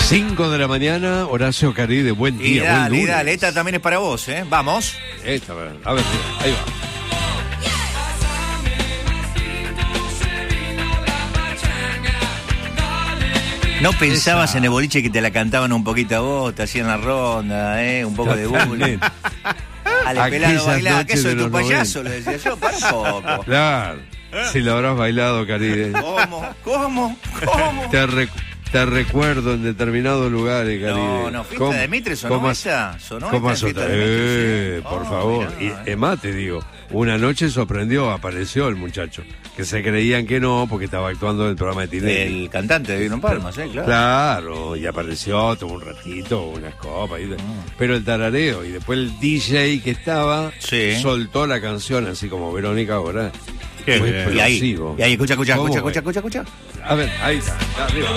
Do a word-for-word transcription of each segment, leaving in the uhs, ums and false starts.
cinco de la mañana, Horacio Caride, buen día, y dale, buen lunes. dale, esta también es para vos, ¿eh? Vamos. Esta, a ver, ahí va. ¿No pensabas Esa. en el boliche que te la cantaban un poquito a vos, te hacían la ronda, eh? Un poco de bullying. Dale, Aquellas pelado, bailá, noches que soy de tu los payaso, le decía yo, para un poco. Claro, si lo habrás bailado, Caride. ¿Cómo? ¿Cómo? ¿Cómo? Te, rec- te recuerdo en determinados lugares, Caride. No, no, fiesta ¿Cómo- de Mitre sonó cómo has- esta, sonó ¿Cómo esta has fiesta otra- de Mitre, Eh, sí. por Oh, favor. mirá, Y, eh. es más, te digo, una noche sorprendió, apareció el muchacho, que se creían que no, porque estaba actuando en el programa de Tinelli. El cantante de Vino Palmas, ¿eh? Claro. Claro, y apareció, tuvo un ratito, unas copas, y- pero el tarareo, y después el D J que estaba, Sí. soltó la canción, así como Verónica ahora. Qué Muy bien. Y ahí, explosivo. y ahí, escucha, escucha, ¿Cómo escucha, fue? escucha, escucha, escucha. A ver, ahí está, está arriba.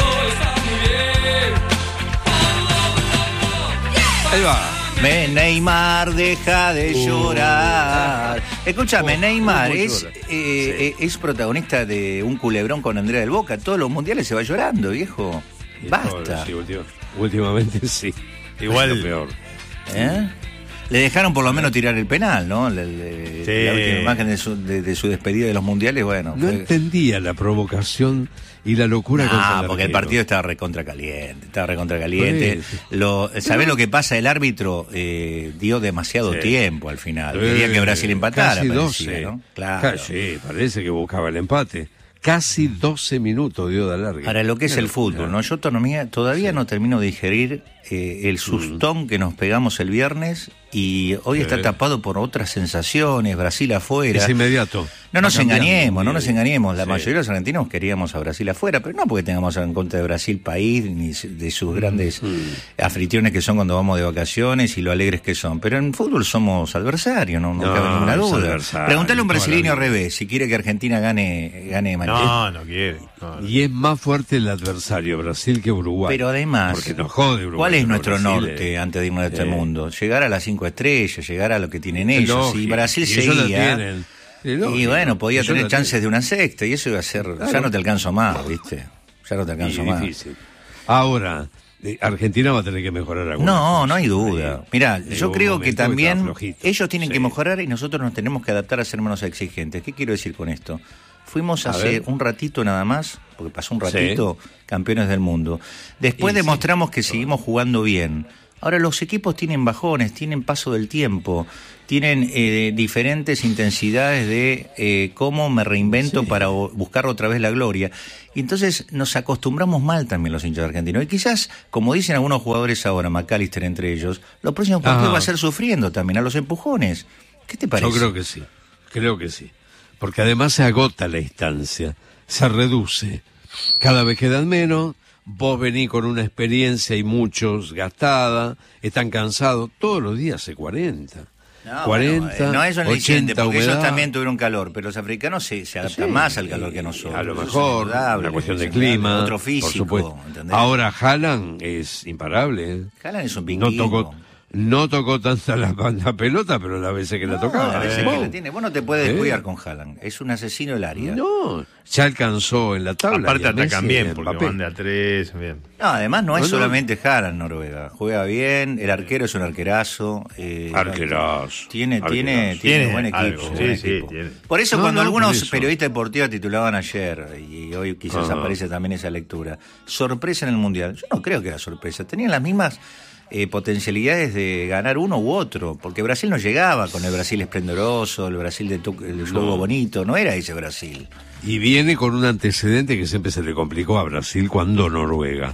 Ahí va. Me, Neymar, deja de Uh, llorar. Escúchame, oh, Neymar ¿cómo es, llora? eh, Sí. eh, es protagonista de un culebrón con Andrea del Boca. Todos los mundiales se va llorando, viejo. Y Basta. Sí, última- últimamente sí. Igual- Es lo peor. ¿Eh? Le dejaron por lo menos tirar el penal, ¿no? Le- le- Sí. La última imagen de su, de, de su despedida de los mundiales, bueno. No fue- entendía la provocación y la locura contra Ah, el porque el arquero. partido estaba recontra caliente, estaba recontra caliente. Sí, sí. Lo, ¿sabés lo que pasa? El árbitro eh, dio demasiado Sí. tiempo al final. Eh, Quería que Brasil empatara, casi parecía, doce. ¿no? Claro. Ca- Sí, parece que buscaba el empate. Casi doce minutos dio de alargue. Para lo que es Qué el locura. fútbol, ¿no? Yo todavía, todavía no termino de digerir eh, el sustón que nos pegamos el viernes y hoy Sí. está tapado por otras sensaciones, Brasil afuera. Es inmediato. No nos Va cambiando engañemos, no el nos día. engañemos. La Sí. mayoría de los argentinos queríamos a Brasil afuera, pero no porque tengamos en contra de Brasil país, ni de sus grandes afritiones que son cuando vamos de vacaciones y lo alegres que son. Pero en fútbol somos adversarios, no, no, No, cabe ninguna es duda. adversario, Preguntale a un toda la brasileño al vida. revés, si quiere que Argentina gane, gane mañana. No, no quiere. No, no. Y es más fuerte el adversario, Brasil, que Uruguay. Pero además, Porque nos jode Uruguay. ¿cuál es pero nuestro Brasil norte es- antes de irnos de este eh, mundo? Llegar a las cinco estrellas, llegar a lo que tienen ellos. lógico, Si Brasil y ellos la seguía, tienen. Es y lógico, bueno, podía ellos tener la chances tienen. de una sexta, y eso iba a ser, ya Claro. no te alcanzo más, ¿viste? Ya no te alcanzo Y más. difícil. Ahora, eh, Argentina va a tener que mejorar algunas No, cosas. no hay duda. Mira, Hay yo un creo momento que estaba también flojito. ellos tienen Sí. que mejorar y nosotros nos tenemos que adaptar a ser menos exigentes. ¿Qué quiero decir con esto? Fuimos A hace ver. un ratito nada más, porque pasó un Sí. ratito, campeones del mundo. Después Y sí. demostramos que seguimos jugando bien. Ahora los equipos tienen bajones, tienen paso del tiempo, tienen eh, diferentes intensidades de eh, cómo me reinvento Sí. para o- buscar otra vez la gloria. Y entonces nos acostumbramos mal también los hinchas argentinos. Y quizás, como dicen algunos jugadores ahora, McAllister entre ellos, los próximos partidos Ajá. va a ser sufriendo también, a los empujones. ¿Qué te parece? Yo creo que sí, creo que sí. Porque además se agota la instancia, se reduce. Cada vez quedan menos, vos venís con una experiencia y muchos gastada, están cansados, todos los días hace cuarenta. No, cuarenta, bueno, eh, no eso es aliciente, ochenta porque humedad. ellos también tuvieron calor, pero los africanos se, se adaptan Sí, más al calor que nosotros. a lo Eso es mejor, indudable, una cuestión de es indudable. clima, Otro físico, por supuesto. ¿entendés? Ahora Haaland es imparable. ¿eh? Haaland es un No pinguismo. tocó, no tocó tanta la, la pelota, pero las veces que la No, tocaba. a veces ¡bum! que la tiene. Vos no te puedes ¿Eh? descuidar con Haaland. Es un asesino del área. No, ya alcanzó en la tabla. Aparte y a Messi atacan y bien, a porque Mbappé. van de a tres, bien. No, además no es No, no. solamente Haaland Noruega. Juega bien, el arquero es un arquerazo. eh, Arquerazo, Tiene, tiene, arquerazo. tiene, Tiene buen equipo. algo, buen sí, sí, equipo. tiene. Por eso No, cuando no, por algunos eso. periodistas deportivos titulaban ayer, y hoy quizás Ajá. aparece también esa lectura, sorpresa en el Mundial. Yo no creo que era sorpresa. Tenían las mismas eh, potencialidades de ganar uno u otro, porque Brasil no llegaba con el Brasil esplendoroso, el Brasil de tu- el juego bonito, no era ese Brasil. Y viene con un antecedente que siempre se le complicó a Brasil cuando Noruega.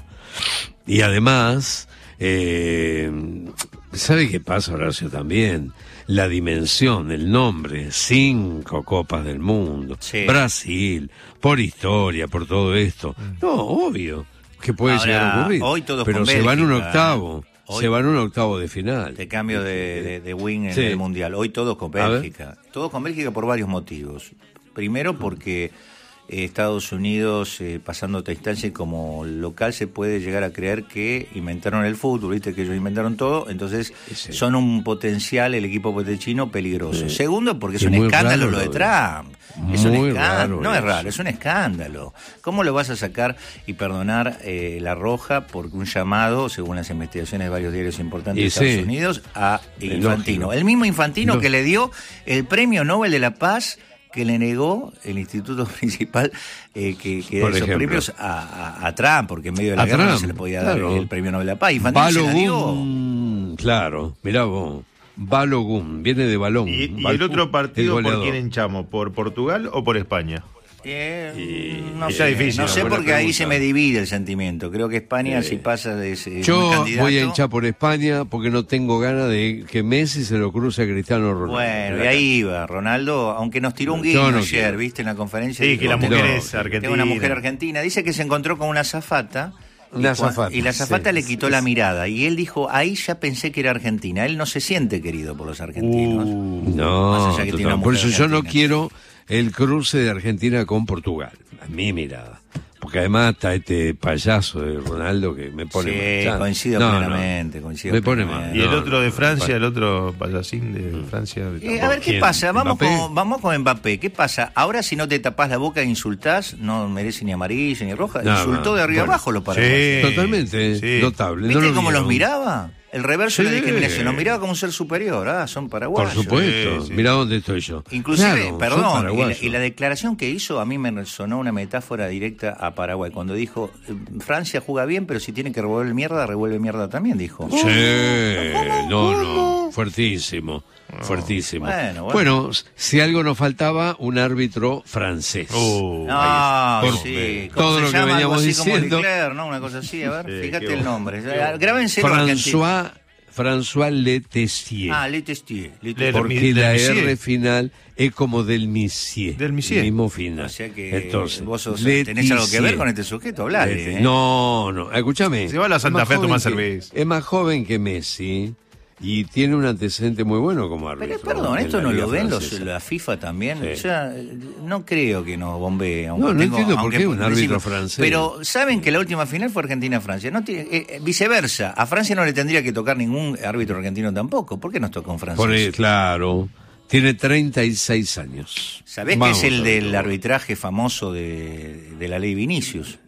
Y además, eh, ¿sabe qué pasa, Horacio, también? La dimensión, el nombre, cinco copas del mundo, Sí. Brasil, por historia, por todo esto. No, obvio que puede Ahora, llegar a ocurrir. hoy todos pero con se van un Bélgica, octavo, hoy- se van un octavo de final. De cambio de, de, de wing en Sí. el Mundial. Hoy todos con A ver. Bélgica. Todos con Bélgica por varios motivos. Primero porque eh, Estados Unidos, eh, pasando otra instancia, y como local se puede llegar a creer que inventaron el fútbol, viste que ellos inventaron todo, entonces Sí. son un potencial, el equipo potechino, peligroso. Sí. Segundo, porque es Y un muy escándalo raro lo de lo de- Trump. Es un Muy escándalo. raro No es eso. raro, es un escándalo. ¿Cómo lo vas a sacar y perdonar eh, la roja por un llamado, según las investigaciones de varios diarios importantes Y de Estados sí. Unidos, a Es Infantino? lógico. El mismo Infantino Lógico. que le dio el premio Nobel de la Paz que le negó el instituto principal eh, que, que da Por esos ejemplo. premios a, a, a Trump, porque en medio de la A guerra no Trump, se le podía claro. dar el premio Nobel de la Paz. Infantino se la dio. Balogun, claro, mirá vos. Balogun, viene de balón. ¿Y, y Bal- el otro partido por goleador. quién hinchamos? ¿Por Portugal o por España? Eh, Y- no Está sé, difícil, no sé buena porque ahí pregunta. se me divide el sentimiento. Creo que España, si pasa de ese Yo muy candidato, voy a hinchar por España porque no tengo ganas de que Messi se lo cruce a Cristiano Ronaldo. Bueno, y ahí va, Ronaldo, aunque nos tiró un Yo guiño no ayer, quiero. viste, en la conferencia. Sí, dijo, que la tengo- mujer es tengo argentina. una mujer argentina. Dice que se encontró con una azafata. y Una cua- azafata, Y la azafata sí, le quitó sí, la sí. mirada. Y él dijo, ahí ya pensé que era argentina. Él no se siente querido por los argentinos. Uh, No, Más allá que tiene total. una Por mujer eso yo no argentina. quiero el cruce de Argentina con Portugal, a mi mirada. Porque además está este payaso de Ronaldo que me pone Sí, mal. Ya. coincido No, no. plenamente, coincido Me pone plenamente. mal. y el No, otro de no, Francia, no. el otro payasín de Francia. Eh, a ver, ¿qué ¿Quién? pasa? Vamos ¿Mbappé? con, vamos con Mbappé. ¿Qué pasa? Ahora si no te tapás la boca e insultás, no merece ni amarilla ni roja. No, Insultó no. de arriba Bueno. abajo los paraguayos. Sí. Totalmente, Sí. notable. ¿Viste no lo cómo los vieron. miraba? El reverso de la Sí. discriminación. Los miraba como un ser superior. Ah, son Por paraguayos. supuesto. Sí, sí. Mira dónde estoy yo. Inclusive, Claro, son perdón, y la, paraguayos. y la declaración que hizo a mí me resonó una metáfora directa a Paraguay. Cuando dijo, eh, Francia juega bien, pero si tiene que revolver mierda, revuelve mierda también, dijo. Sí, no, no, fuertísimo, fuertísimo. Bueno, bueno. si algo nos faltaba, un árbitro francés. Uh, Ah, Por- sí. todo ¿Cómo lo se que llama? Algo veníamos así como diciendo. Leclerc, ¿no? Una cosa así. A ver, Sí, fíjate qué el bueno. nombre. Grábenselo, argentino. François, François Letessier. Ah, Le Testier. Le Le- Testier. porque del la Messier. R final es como del Missier. Del Messier. El mismo final. O sea que Entonces, vos sos- Letessier. tenés algo que ver con este sujeto, hablale. Lete- ¿eh? No, no, escúchame. Se va a la Es Santa más Fe a joven tomar que- cerveza. Es más joven que Messi y tiene un antecedente muy bueno como Pero árbitro. perdón, en esto la no Liga lo ven los, Francesa. la FIFA también. Sí. O sea, no creo que nos bombee. aunque No, no tengo- entiendo por aunque qué un por árbitro principio- francés. Pero saben que la última final fue Argentina-Francia. No tiene- eh, eh, viceversa, a Francia no le tendría que tocar ningún árbitro argentino tampoco. ¿Por qué nos tocó un francés? Por ahí, claro, tiene treinta y seis años. ¿Sabés que Vamos es el a ver del cómo- arbitraje famoso de, de la ley Vinicius?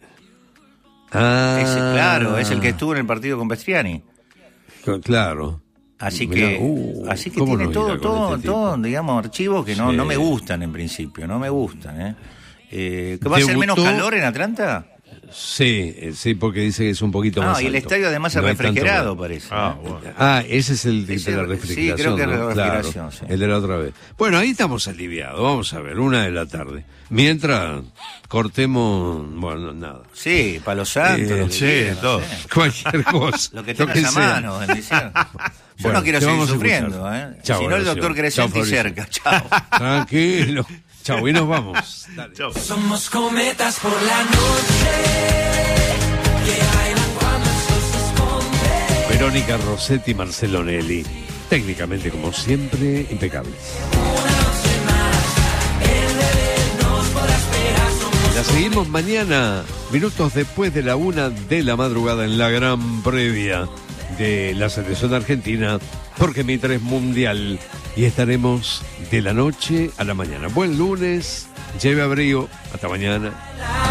Ah, Ese, claro, es el que estuvo en el partido con Bestriani. Claro. Así Mirá, que, uh, así que ¿cómo tiene no todo, irá con todo, este tipo? todo, digamos, archivos que no, Sí. no me gustan en principio, no me gustan, ¿eh? Eh, ¿que va a ser Debutó- menos calor en Atlanta? Sí, eh, sí, porque dice que es un poquito No, más y el alto. estadio además es No hay tanto refrigerado, calor. parece. Ah, ¿eh? bueno. Ah, ese es el de, Ese- de la sí, refrigeración. creo que es ¿no? la Claro, refrigeración, sí. el de la otra vez. Bueno, ahí estamos aliviados. Vamos a ver, una de la tarde. Mientras cortemos, bueno, nada. Sí, Palo Santo, Eh, lo que sí, quieran, no todo. sé. Cualquier cosa. Lo que tengas a sea. mano, bendición. Yo Bueno, no quiero te seguir vamos a sufriendo, escuchar. ¿eh? Chao, Si no, el Horacio. doctor Chao, Crescenti Fabricio. cerca. Chao. Tranquilo. Chao, y nos vamos. Dale. Chao. Somos cometas por la noche que bailan cuando el sol se esconde. Verónica Rossetti y Marcelo Nelly. Técnicamente, como siempre, impecables. La seguimos mañana, minutos después de la una de la madrugada en la gran previa de la selección argentina, porque Mitre es mundial y estaremos de la noche a la mañana. Buen lunes, lleve abrigo, hasta mañana.